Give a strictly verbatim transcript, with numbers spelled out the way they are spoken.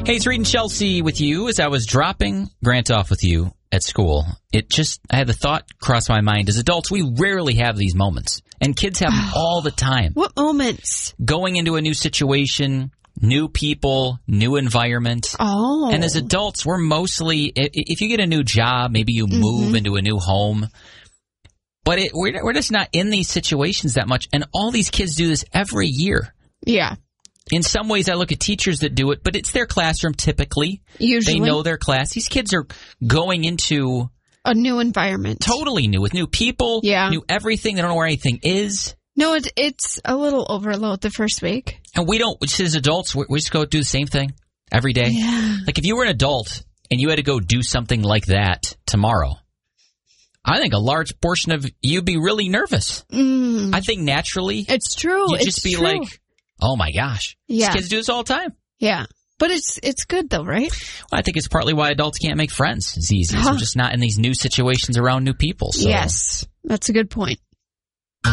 Hey, it's Reed and Chelsea with you. As I was dropping Grant off with you at school, it just, I had the thought cross my mind. As adults, we rarely have these moments. And kids have them all the time. What moments? Going into a new situation, new people, new environment. Oh. And as adults, we're mostly, if you get a new job, maybe you move mm-hmm. into a new home. But it, we're, we're just not in these situations that much. And all these kids do this every year. Yeah. In some ways, I look at teachers that do it, but it's their classroom typically. Usually. They know their class. These kids are going into a new environment. Totally new, with new people, yeah. new everything. They don't know where anything is. No, it, it's a little overload the first week. And we don't, just as adults, we, we just go do the same thing every day. Yeah. Like if you were an adult and you had to go do something like that tomorrow, I think a large portion of you'd be really nervous. Mm. I think naturally. It's true. You'd it's just be true. like, oh my gosh. Yeah. These kids do this all the time. Yeah. But it's it's good though, right? Well, I think it's partly why adults can't make friends as easy. Huh. We're just not in these new situations around new people. So. Yes. That's a good point.